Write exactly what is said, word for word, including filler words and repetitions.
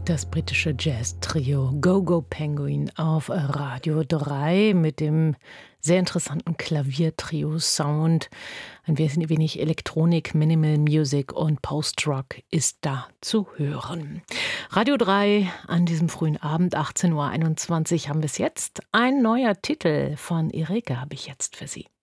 Das britische Jazz-Trio Go-Go Penguin auf Radio drei mit dem sehr interessanten Klaviertrio-Sound. Ein wenig Elektronik, Minimal Music und Post-Rock ist da zu hören. Radio drei an diesem frühen Abend, achtzehn Uhr einundzwanzig, haben wir es jetzt. Ein neuer Titel von Erika habe ich jetzt für Sie.